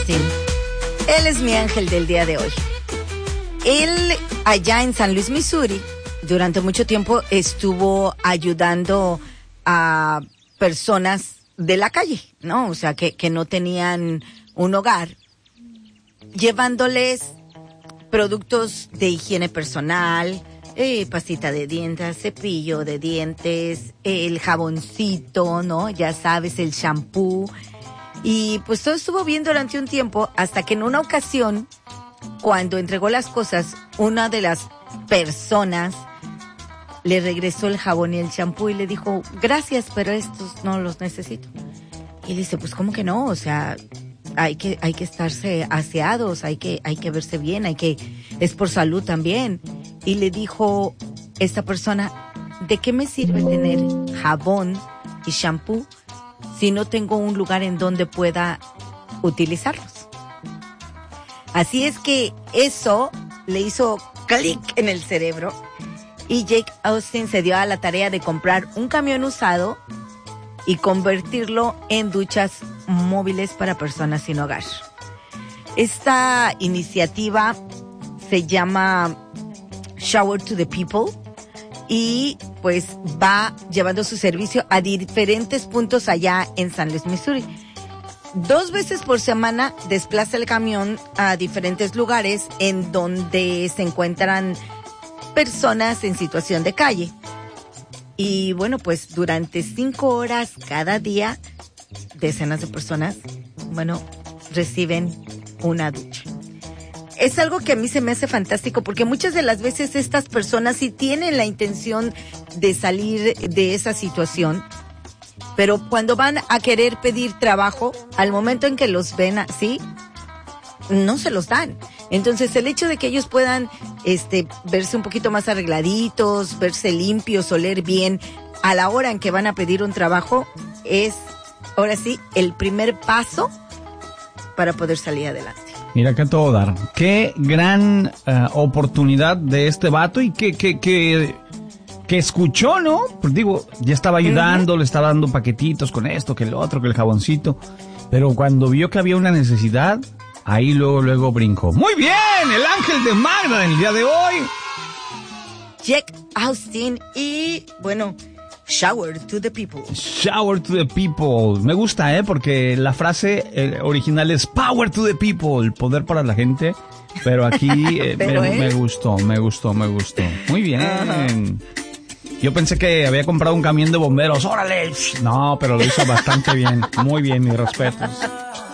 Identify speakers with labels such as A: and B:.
A: Sí. Él es mi ángel del día de hoy. Él, allá en San Luis, Missouri, durante mucho tiempo estuvo ayudando a personas de la calle, ¿no? O sea, que no tenían un hogar, llevándoles productos de higiene personal, pastita de dientes, cepillo de dientes, el jaboncito, ¿no? Ya sabes, el shampoo. Y pues todo estuvo bien durante un tiempo, hasta que en una ocasión, cuando entregó las cosas, una de las personas le regresó el jabón y el shampoo y le dijo, gracias, pero estos no los necesito. Y le dice, pues ¿cómo que no? O sea, hay que estarse aseados, hay que verse bien, es por salud también. Y le dijo esta persona, ¿de qué me sirve tener jabón y shampoo si no tengo un lugar en donde pueda utilizarlos? Así es que eso le hizo clic en el cerebro y Jake Austin se dio a la tarea de comprar un camión usado y convertirlo en duchas móviles para personas sin hogar. Esta iniciativa se llama Shower to the People y pues va llevando su servicio a diferentes puntos allá en San Luis, Missouri. 2 veces por semana desplaza el camión a diferentes lugares en donde se encuentran personas en situación de calle. Y bueno, pues durante 5 horas cada día, decenas de personas, reciben una ducha. Es algo que a mí se me hace fantástico porque muchas de las veces estas personas sí tienen la intención de salir de esa situación, pero cuando van a querer pedir trabajo, al momento en que los ven así, no se los dan. Entonces el hecho de que ellos puedan verse un poquito más arregladitos, verse limpios, oler bien a la hora en que van a pedir un trabajo es, ahora sí, el primer paso para poder salir adelante.
B: Mira que a todo dar. Qué gran oportunidad de este vato y que escuchó, ¿no? Pues digo, ya estaba ayudando, le estaba dando paquetitos con esto, que el otro, que el jaboncito. Pero cuando vio que había una necesidad, ahí luego brincó. Muy bien, el ángel de Magda en el día de hoy.
A: Jake Austin y, Shower to the People.
B: Shower to the People. Me gusta, porque la frase original es Power to the People, el poder para la gente. Pero aquí me gustó. Muy bien. Ajá. Yo pensé que había comprado un camión de bomberos. ¡Órale! No, pero lo hizo bastante bien. Muy bien, mis respetos.